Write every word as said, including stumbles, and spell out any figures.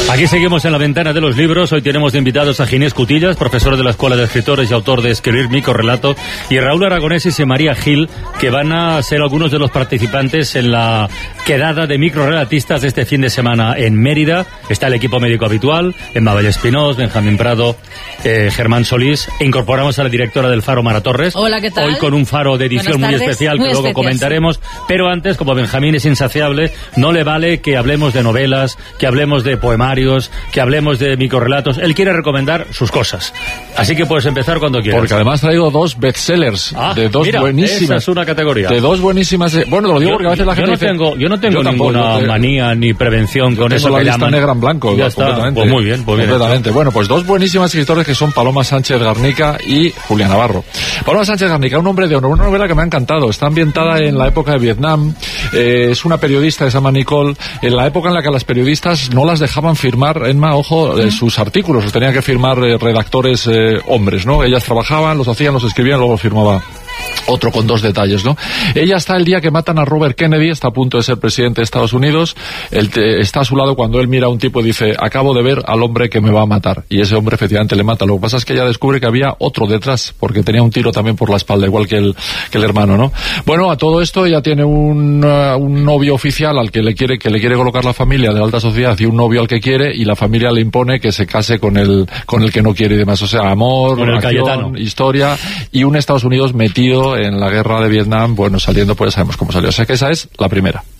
Aquí seguimos en la ventana de los libros. Hoy tenemos de invitados a Ginés Cutillas, profesor de la Escuela de Escritores y autor de Escribir Microrrelato, y Raúl Aragonesis y María Gil, que van a ser algunos de los participantes en la quedada de microrelatistas de este fin de semana en Mérida. Está el equipo médico habitual, Emma Valle Espinós, Benjamín Prado, eh, Germán Solís, e incorporamos a la directora del Faro, Mara Torres. Hola, ¿qué tal? Hoy con un Faro de edición muy especial, muy que luego especial, comentaremos, sí. Pero antes, como Benjamín es insaciable, no le vale que hablemos de novelas, que hablemos de poemarios, que hablemos de microrelatos. Él quiere recomendar sus cosas. Así que puedes empezar cuando quieras. Porque además traigo dos bestsellers, ah, de dos mira, buenísimas. Esa es una categoría. De dos buenísimas. Bueno, lo digo yo, porque a veces la gente yo no dice, tengo, yo no tengo yo tampoco, ninguna yo te, manía ni prevención con eso la que lista llaman. negra en blanco. Ya está. Completamente. Pues muy bien, pues bien completamente. Bueno, pues dos buenísimas escritores que son Paloma Sánchez Garnica y Julián Navarro. Paloma Sánchez Garnica, un hombre de honor, una novela que me ha encantado. Está ambientada en la época de Vietnam. Eh, es una periodista que se llama Nicole, en la época en la que las periodistas no las dejaban firmar, Emma, ojo, eh, sus artículos, los tenían que firmar eh, redactores eh, hombres, ¿no? Ellas trabajaban, los hacían, los escribían, luego los firmaba otro con dos detalles, ¿no? Ella está el día que matan a Robert Kennedy, está a punto de ser presidente de Estados Unidos, él te, está a su lado cuando él mira a un tipo y dice, acabo de ver al hombre que me va a matar, y ese hombre efectivamente le mata. Lo que pasa es que ella descubre que había otro detrás, porque tenía un tiro también por la espalda, igual que el, que el hermano, ¿no? Bueno, a todo esto ella tiene un, uh, un novio oficial al que le quiere, que le quiere colocar la familia de la alta sociedad, y un novio al que quiere, y la familia le impone que se case con el, con el que no quiere y demás. O sea, amor, acción, historia, y un Estados Unidos metido en la guerra de Vietnam, bueno, saliendo, pues sabemos cómo salió. O sea que esa es la primera.